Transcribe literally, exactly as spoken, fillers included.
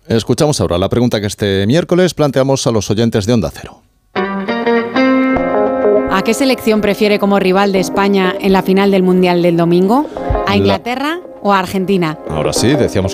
Escuchamos ahora la pregunta que este miércoles planteamos a los oyentes de Onda Cero. ¿A qué selección prefiere como rival de España en la final del Mundial del domingo? ¿A Inglaterra la... o a Argentina? Ahora sí, decíamos